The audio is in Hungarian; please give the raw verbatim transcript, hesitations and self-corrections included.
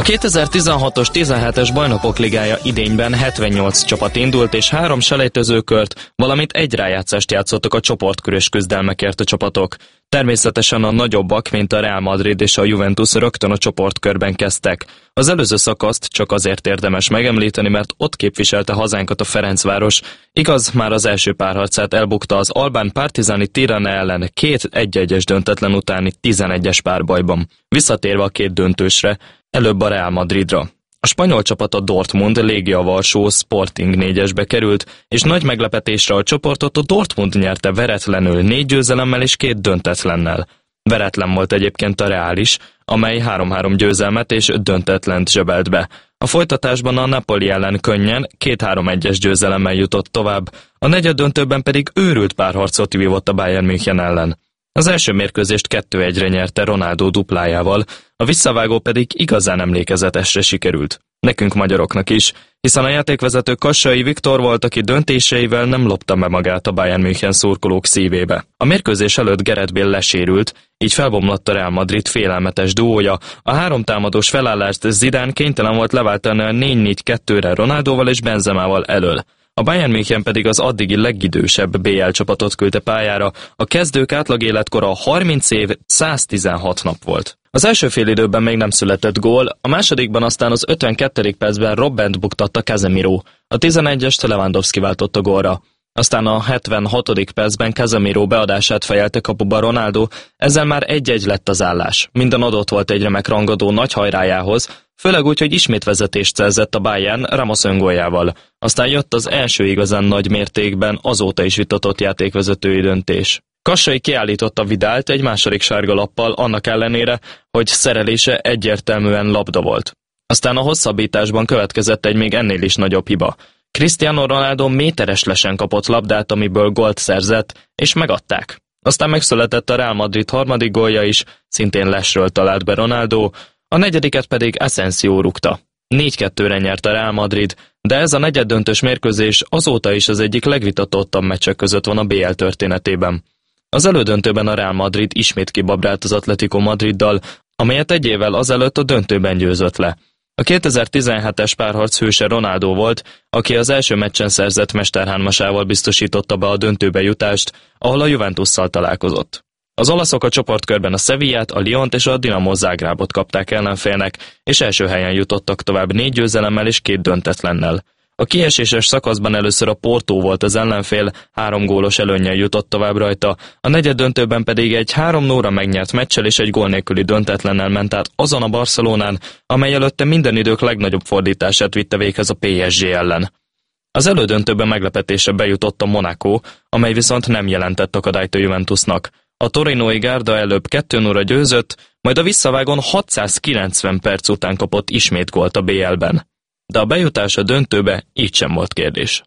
kétezer-tizenhatos tizenhetes Bajnokok Ligája idényben hetvennyolc csapat indult, és három selejtezőkört, valamint egy rájátszást játszottak a csoportkörös küzdelmekért a csapatok. Természetesen a nagyobbak, mint a Real Madrid és a Juventus rögtön a csoportkörben kezdtek. Az előző szakaszt csak azért érdemes megemlíteni, mert ott képviselte hazánkat a Ferencváros. Igaz, már az első párharcát elbukta az albán Partizani Tirana ellen két egy-egyes döntetlen utáni tizenegyes párbajban. Visszatérve a két döntősre, előbb a Real Madridra. A spanyol csapat a Dortmund Legia Varsó Sporting négyesbe került, és nagy meglepetésre a csoportot a Dortmund nyerte veretlenül négy győzelemmel és két döntetlennel. Veretlen volt egyébként a Real is, amely három-három győzelmet és döntetlent zsebelt be. A folytatásban a Napoli ellen könnyen két-három egyes győzelemmel jutott tovább, a negyeddöntőben pedig őrült párharcot vívott a Bayern München ellen. Az első mérkőzést kettő egyre nyerte Ronaldo duplájával, a visszavágó pedig igazán emlékezetesre sikerült. Nekünk magyaroknak is, hiszen a játékvezető Kassai Viktor volt, aki döntéseivel nem lopta be magát a Bayern München szurkolók szívébe. A mérkőzés előtt Gareth Bale lesérült, így felbomlott a Real Madrid félelmetes duója. A háromtámadós felállást Zidane kénytelen volt leváltani a négy-négy kettőre Ronaldóval és Benzemával elől. A Bayern München pedig az addigi legidősebb bé el csapatot küldte pályára, a kezdők átlag életkora harminc év, száztizenhat nap volt. Az első félidőben még nem született gól, a másodikban aztán az ötvenkettedik percben Robbent buktatta Casemiro, a tizenegyest Lewandowski váltotta gólra. Aztán a hetvenhatodik percben Casemiro beadását fejelte kapuba Ronaldo, ezzel már egy-egy lett az állás. Minden adott volt egy remek rangadó nagy hajrájához, főleg úgy, hogy ismét vezetést szerzett a Bayern Ramos öngóljával. Aztán jött az első igazán nagy mértékben azóta is vitatott játékvezetői döntés. Kassai kiállította Vidált egy második sárga lappal, annak ellenére, hogy szerelése egyértelműen labda volt. Aztán a hosszabbításban következett egy még ennél is nagyobb hiba. Cristiano Ronaldo méteres lesen kapott labdát, amiből gólt szerzett, és megadták. Aztán megszületett a Real Madrid harmadik gólja is, szintén lesről talált be Ronaldo, a negyediket pedig Asensio rúgta. négy kettőre nyert a Real Madrid, de ez a negyeddöntős mérkőzés azóta is az egyik legvitatottabb meccsek között van a bé el történetében. Az elődöntőben a Real Madrid ismét kibabrált az Atletico Madriddal, amelyet egy évvel azelőtt a döntőben győzött le. A kétezer-tizenhetes párharc hőse Ronaldo volt, aki az első meccsen szerzett mesterhármasával biztosította be a döntőbe jutást, ahol a Juventusszal találkozott. Az olaszok a csoportkörben a Sevillát, a Lyont és a Dinamo Zágrábot kapták ellenfélnek, és első helyen jutottak tovább négy győzelemmel és két döntetlennel. A kieséses szakaszban először a Porto volt az ellenfél, három gólos előnnyel jutott tovább rajta, a negyeddöntőben pedig egy három nulla megnyert meccsel és egy gól nélküli döntetlennel ment át azon a Barcelonán, amely előtte minden idők legnagyobb fordítását vitte véghez a pé es gé ellen. Az elődöntőben meglepetésre bejutott a Monaco, amely viszont nem jelentett akadályt a Juventusnak. A torinói gárda előbb kettő nulla győzött, majd a visszavágón hatszázkilencven perc után kapott ismét gólt a bé elben. De a bejutás a döntőbe így sem volt kérdés.